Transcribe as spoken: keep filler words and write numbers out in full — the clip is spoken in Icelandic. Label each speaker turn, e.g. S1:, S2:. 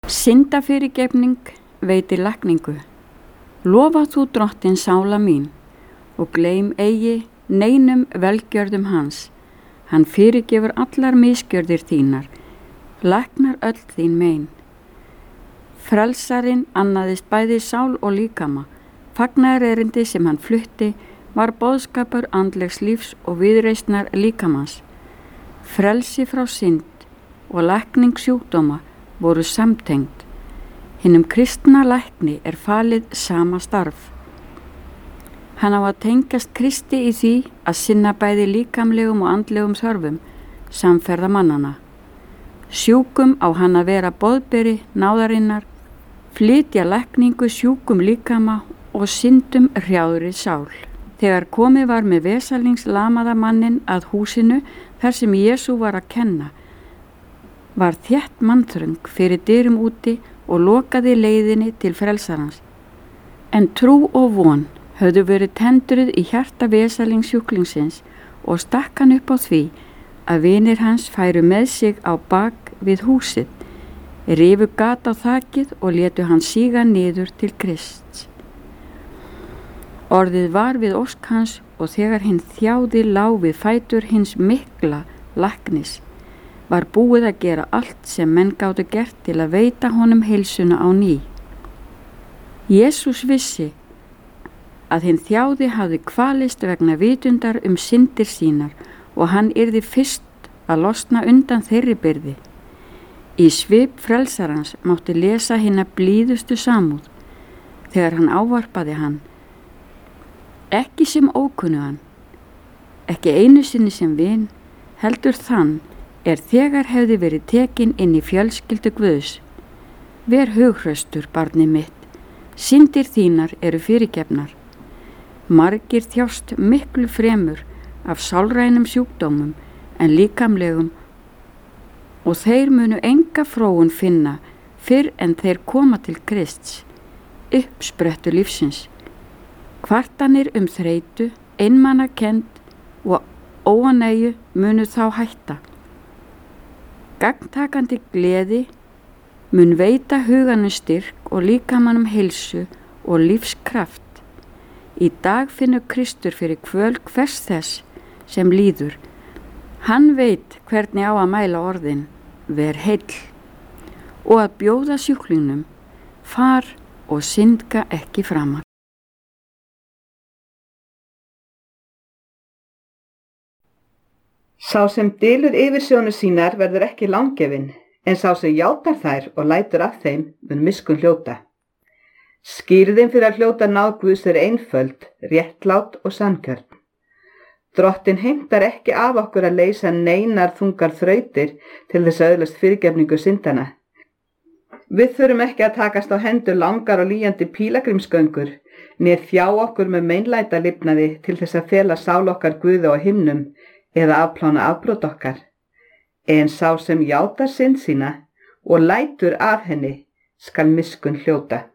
S1: Syndafyrirgefning veitir lækningu. Lofa þú Drottinn sála mín og gleym eigi neinum velgjörðum hans. Hann fyrirgefur allar misgjörðir þínar, læknar öll þín mein. Frelsarinn annaðist bæði sál og líkama. Fagnaðarerindi sem hann flutti var boðskapur andlegs lífs og viðreisnar líkamans. Frelsi frá synd og lækning sjúkdóma voru samtengd. Hinum kristna lækni er falið sama starf. Hann á að tengjast Kristi í því að sinna bæði líkamlegum og andlegum þörfum samferða mannana. Sjúkum á hann að vera boðberi náðarinnar, flytja lækningu sjúkum líkama og syndum hrjáðri sál. Þegar komið var með vesalingslamaða mannin að húsinu þar sem Jesú var að kenna, var þétt mannþröng fyrir dyrum úti og lokaði leiðinni til frelsarans. En trú og von höfðu verið tendruð í hjarta vesalingsjúklingsins og stakk hann upp á því að vinir hans færu með sig á bak við húsið, rifu gat á þakið og létu hann síga niður til Krists. Orðið var við ósk hans og þegar hinn þjáði lá við fætur hins mikla læknis, var búið að gera allt sem menn gátu gert til að veita honum heilsuna á ný. Jesús vissi að hinn þjáði hafði kvalist vegna vitundar um syndir sínar og hann yrði fyrst að losna undan þeirri byrði. Í svip frelsarans mátti lesa hinna blíðustu samúð þegar hann ávarpaði hann, ekki sem ókunnugan, ekki einu sinni sem vin, heldur þann er þegar hefði verið tekin inn í fjölskyldu Guðs. Ver hughraustur, barnið mitt, syndir þínar eru fyrirgefnar. Margir þjást miklu fremur af sálrænum sjúkdómum en líkamlegum og þeir munu enga fróun finna fyrr en þeir koma til Krists, uppsprettu lífsins. Kvartanir um þreytu, einmanakennd og óánægju munu þá hætta. Gagntakandi gleði mun veita huganum styrk og líkamanum heilsu og lífskraft. Í dag finnur Kristur fyrir kvöl hvers þess sem líður. Hann veit hvernig á að mæla orðin, ver heill, og að bjóða sjúklingnum, far og syndga ekki framar.
S2: Sá sem dylur yfirsjónir sínar verður ekki langgefinn, en sá sem játar þær og lætur af þeim mun miskunn hljóta. Skýrðin fyrir að hljóta náð Guðs er einföld, réttlát og sanngjörn. Drottinn heimtar ekki af okkur að leysa neinar þungar þrautir til þess að öðlast fyrirgefningu syndana. Við þurfum ekki að takast á hendur langar og lýjandi pílagrímsgöngur, né þjá okkur með meinlæta lifnaði til þess að fela sál okkar Guði á himnum eða afplána afbrot okkar. En sá sem játar synd sína og lætur af henni skal miskunn hljóta.